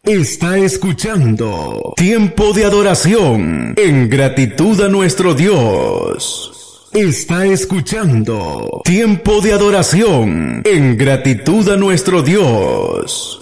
Está escuchando Tiempo de Adoración en gratitud a nuestro Dios. Está escuchando Tiempo de Adoración en gratitud a nuestro Dios.